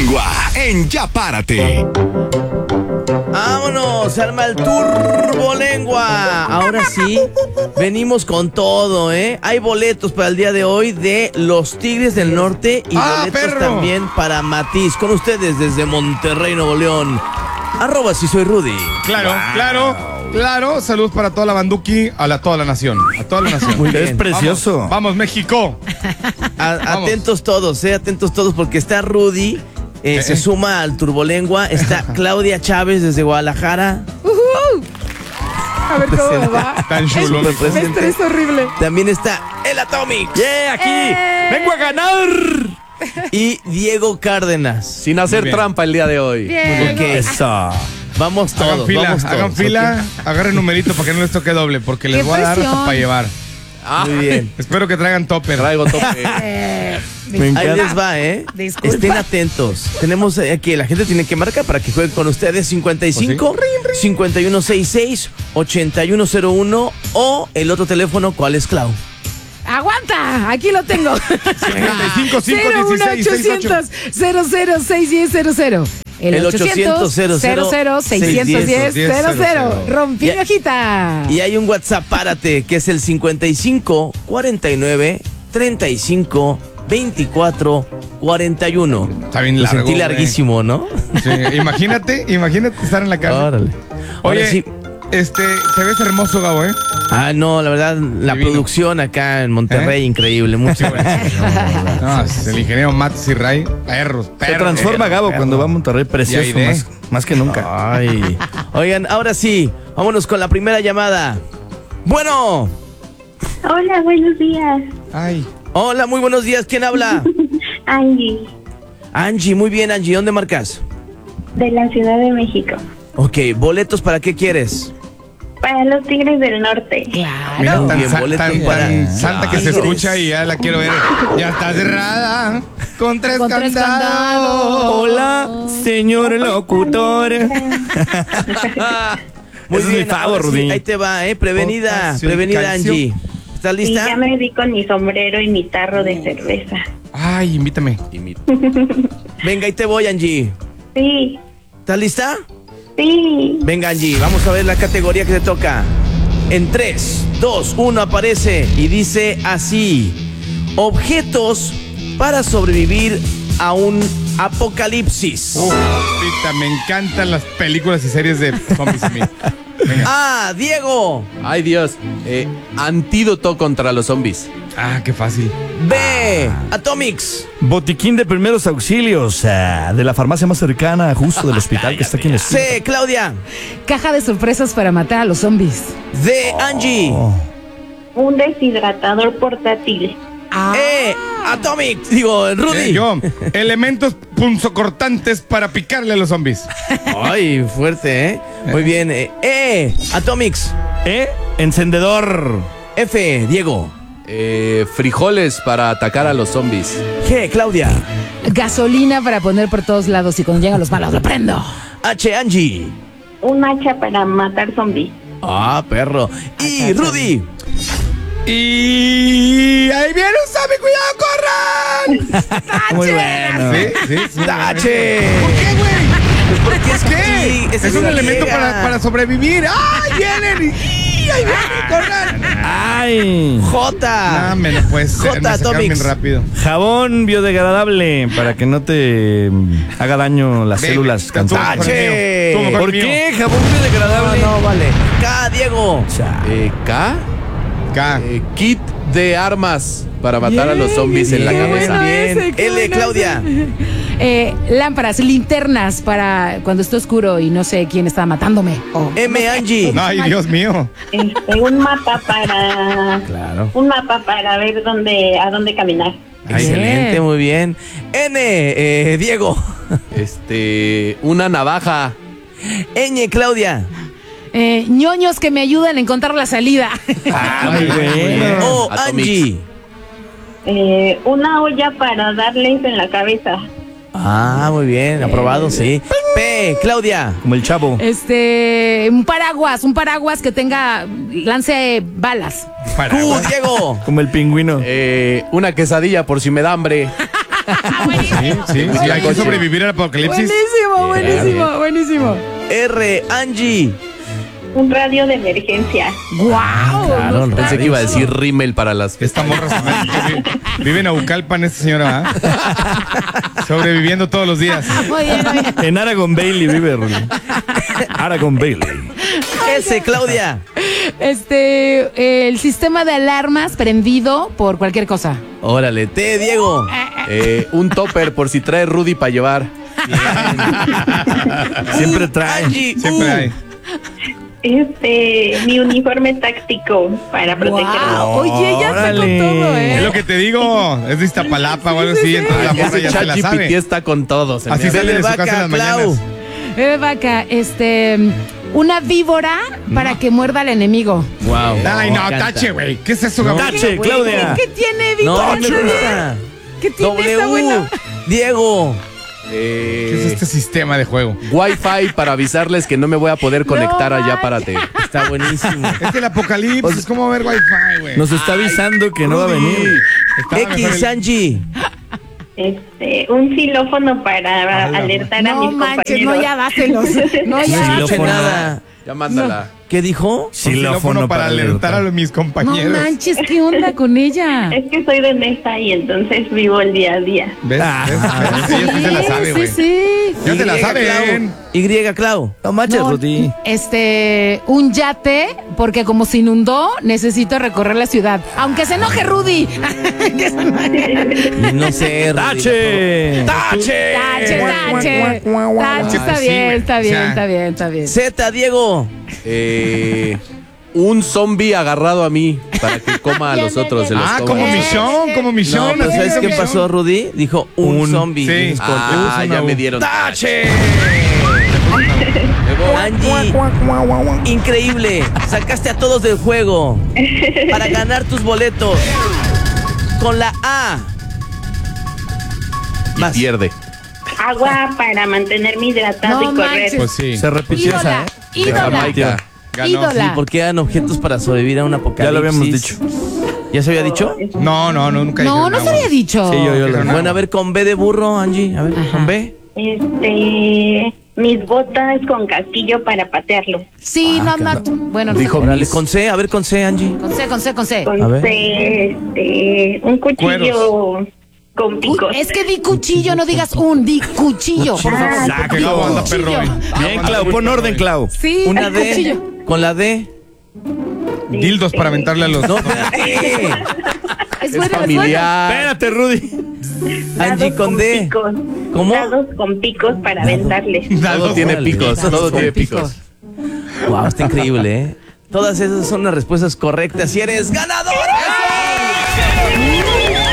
Turbolengua en Ya Párate. ¡Vámonos! Se arma el Turbolengua. Ahora sí, venimos con todo, ¿eh? Hay boletos para el día de hoy de los Tigres del Norte y boletos también para Matiz. Con ustedes desde Monterrey, Nuevo León. @ si soy Rudy. Claro. Saludos para toda la Banduki, toda la nación. A toda la nación. Muy bien. Es precioso. Vamos México. Atentos todos, atentos todos, porque está Rudy. Se suma al Turbolengua. Está Claudia Chávez desde Guadalajara. A ver cómo me va. Tan chulo. Me estresa horrible. También está el Atomic. Aquí. Vengo a ganar. Y Diego Cárdenas. Sin hacer trampa el día de hoy. Bien. Ok. Eso. Vamos todos, Hagan fila, agarren numerito para que no les toque doble, porque les ¡Qué voy a dar presión! hasta para llevar. Muy bien. Espero que traigan topper. Traigo tope. Ahí les va, Disculpa. Estén atentos. Tenemos aquí, la gente tiene que marcar para que jueguen con ustedes 55 5166 8101 o el otro teléfono, ¿cuál es, Clau? ¡Aguanta! Aquí lo tengo. 55 516 01800 El 800 610 00. Rompí hojita. Y hay un WhatsApp, párate, que es el 55 49 35 24 41. Está bien Lo largo, sentí güey. larguísimo, ¿no? Sí, imagínate estar en la casa. Órale. Ahora Oye, sí. te ves hermoso, Gabo, ¿eh? No, la verdad, la Divino. producción acá en Monterrey, increíble. Muchas gracias. No, es el ingeniero Matis y Ray, perros. Se transforma Gabo cuando va a Monterrey, precioso, Y ahí más que nunca. Ay. Oigan, ahora sí, vámonos con la primera llamada. Bueno. Hola, buenos días. Ay, Hola, muy buenos días. ¿Quién habla? Angie, Angie, muy bien, Angie. ¿Dónde marcas? de la Ciudad de México. Ok, boletos, ¿para qué quieres? Para los Tigres del Norte. mira, Claro. Muy tan, bien, sa- boletos tan- para- tan santa que se Tigres. escucha y ya la quiero ver. Ya está cerrada con tres Con tres candados. candados. Hola, señor locutor. Muy Ese es mi favor, ahora sí, Rubí. ahí te va, prevenida, Potasio y prevenida, calcio. Angie. ¿Estás Y lista? ya me di con mi sombrero y mi tarro de cerveza. Ay, invítame. Venga, ahí te voy, Angie. Sí, ¿Estás lista? sí. Venga, Angie, vamos a ver la categoría que te toca. En 3, 2, 1 aparece y dice así: objetos para sobrevivir a un apocalipsis. Pita, me encantan las películas y series de zombies a mí. Venga. Diego. Ay, Dios. Antídoto contra los zombies. Qué fácil. B, Atomics. Botiquín de primeros auxilios de la farmacia más cercana, justo del hospital que está aquí en la esquina. C, Claudia. Caja de sorpresas para matar a los zombies. D, Angie. Un deshidratador portátil. Atomic. Digo, Rudy. Yo, elementos punzocortantes para picarle a los zombies. Ay, fuerte, Muy bien. Atomics. Encendedor. F, Diego. Frijoles para atacar a los zombies. G, Claudia. Gasolina para poner por todos lados y cuando llegan los malos lo prendo. H, Angie. Un hacha para matar zombies. Perro. Y Rudy. Y ahí viene un zombie, cuidado, corran. Muy bueno. Sí. ¡Tache! ¿Por qué, güey? Porque es ¿Qué? que Es un elemento para sobrevivir. ¡Ay, vienen! ¡Y ahí vienen! ¡Corran! Ay. J. No puede ser. J, Me sacaron Atomics. bien rápido. Jabón biodegradable para que no te haga daño las Ve, células estuvo mejor cansadas. el mío. Estuvo mejor ¿Por el mío. qué jabón biodegradable? No, vale. K, Diego. K. K. Kit de armas para matar a los zombies en la Qué cabeza. bueno Bien. ese, qué L, bueno Claudia. ese. Linternas, linternas para cuando esté oscuro y no sé quién está matándome. M, Angie. Ay, Dios mío. Un mapa para... Claro. Un mapa para ver a dónde caminar. Excelente, Bien. muy bien. N, Diego. Una navaja. Ñ, Claudia. ñoños que me ayudan a encontrar la salida. Muy bueno. O, Atomics. Angie. Una olla para darles en la cabeza. Muy bien, aprobado, sí. P, Claudia. Como el chavo. Un paraguas que lance balas. Q, Diego. Como el pingüino. Una quesadilla por si me da hambre. Sí, hay que sobrevivir al apocalipsis. Buenísimo. R, Angie. Un radio de emergencia. ¡Guau! Claro, Pensé que iba a decir rímel para las... Esta morra vive en Aucalpan, esta señora, sobreviviendo todos los días. Muy bien. En Aragon Bailey vive, Rudy. Aragon Bailey. S, Claudia. El sistema de alarmas prendido por cualquier cosa. Órale, T, Diego. Un topper por si trae Rudy para llevar. Siempre trae. Angie, Siempre hay. Mi uniforme táctico para protegerme. Wow. Oye, ella está con Órale. todo, Es lo que te digo, es de Iztapalapa o algo así, entonces la morra Ese ya se la ChatGPT sabe. está con todos. Así sale de su casa en las mañanas. Bebe Vaca, una víbora para que muerda al enemigo. Wow. Ay, no, Me encanta. tache, güey. ¿Qué es eso, Gabriel? Tache, Claudia. ¿Qué tiene No, víbora? me gusta. ¿Qué tiene esa buena? W, Diego. ¿Qué es este sistema de juego? Wi-Fi para avisarles que no me voy a poder conectar allá para te. Está buenísimo. Es el apocalipsis, ¿cómo ver Wi-Fi, güey? Nos está avisando que no va a venir. Estaba mejor X, Angie. Un xilófono para alertar a No mis manches, compañeros. no, ya dáselos. No, No ya. escuché Xilófono. nada. Ya mándala. ¿Qué dijo? Un xilófono para alertar a mis No compañeros. manches, ¿qué onda con ella? Es que soy de mesa y entonces vivo el día a día. ¿Ves? ¿Ves? Ella sí se la sabe, güey. Sí. Ya te la Y, saben. Y, Clau. No manches, No, Rudy. un yate, porque como se inundó, necesito recorrer la ciudad. Aunque se enoje Rudy. Y no sé. ¡Tache! Tache. Está sí, bien, güey. está bien, O sea, está bien, está bien. Z, Diego. Un zombie agarrado a mí para que coma a los otros. Se los Ah, coma. como Michón, como No, Michón. pero ¿sabes qué Michón. pasó, Rudy? Dijo un zombie. Sí. Ah, ya me dieron. ¡Tache! Angie, increíble. Sacaste a todos del juego para ganar tus boletos. Con la A. Vas. Pierde. Agua para mantenerme hidratado No y correr. manches. Pues sí. Se repitió esa, Ídola, ¿eh? De ídola, Jamaica. Ganó. ídola. ¿Por qué eran objetos para sobrevivir a un apocalipsis? Ya lo habíamos dicho. ¿Ya se había dicho? No, nunca No, dijeron no se agua. había dicho. Sí, yo lo Bueno, a ver, con B de burro, Angie. A ver, con B. Mis botas con casquillo para patearlo. Sí, no. Bueno, no Dijo sé. Órale, con C, a ver, con C, Angie. Con C. Con A ver. un cuchillo con Uy, picos. es que di cuchillo, no digas di cuchillo. Por favor. Ah, que Gabo anda perro, güey. Bien, Clau, pon orden, Clau. Sí, Una el D. cuchillo. Con la D. Dildos para aventarle a los... No, espérate. Es Es bueno, familiar. Espérate, Rudy. Angie, con D. Picos. ¿Cómo? Dados con picos para aventarle. Todo tiene Órale. picos. Todo tiene picos. Wow, está increíble, ¿eh? Todas esas son las respuestas correctas y eres ganador.